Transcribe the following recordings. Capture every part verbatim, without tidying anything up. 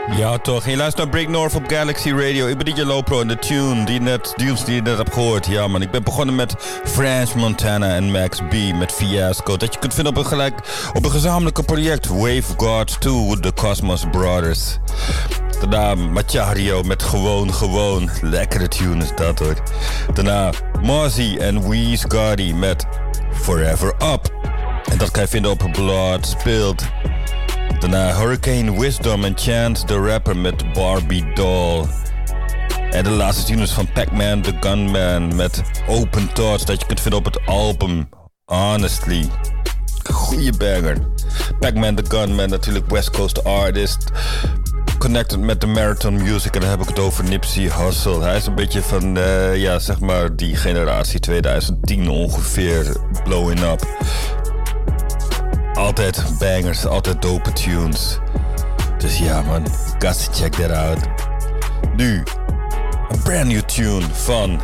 Ja toch, je luistert naar Break North op Galaxy Radio. Ik ben D J Lopro en de tune die je net, tunes die je net hebt gehoord. Ja man, ik ben begonnen met French Montana en Max B met Fiasco. Dat je kunt vinden op een, gelijk, op een gezamenlijke project Wave God twee, The Cosmos Brothers. Daarna Machario met Gewoon Gewoon. Lekkere tune is dat hoor. Daarna Mozzie en Weez Gotti met Forever Up. En dat kan je vinden op Blood Spilled. Daarna Hurricane Wisdom en Chance the Rapper met Barbie Doll. En de laatste tune is van Pac-Man the Gunman met Open Thoughts. Dat je kunt vinden op het album Honestly. Goeie banger. Pac-Man the Gunman, natuurlijk West Coast artist. Connected met de Marathon Music. En dan heb ik het over Nipsey Hussle. Hij is een beetje van, uh, ja zeg maar, die generatie twintig tien ongeveer. Blowing up. Altijd bangers, altijd dope tunes. Dus ja man, got to check that out. Nu, een brand new tune van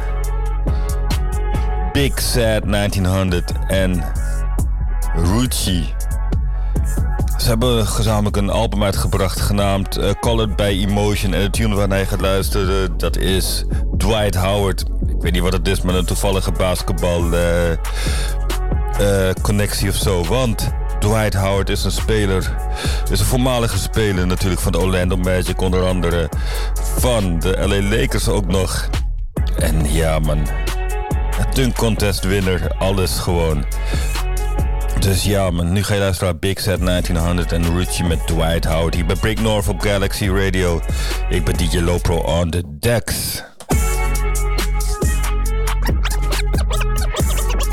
Big Sad negentienhonderd en Rucci. Ze hebben gezamenlijk een album uitgebracht genaamd uh, Colored by Emotion. En de tune waar je gaat luisteren, dat is Dwight Howard. Ik weet niet wat het is, maar een toevallige basketbal uh, uh, connectie of zo. Want Dwight Howard is een speler, is een voormalige speler natuurlijk van de Orlando Magic, onder andere van de L A Lakers ook nog. En ja man, een dunk contest winner, alles gewoon. Dus ja man, nu ga je luisteren naar Big Sad negentienhonderd en Rucci met Dwight Howard. Hier bij Break North op Galaxy Radio. Ik ben D J Lopro on the decks.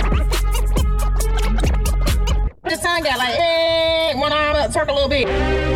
This time got like, hey, one arm up, circle a little bit.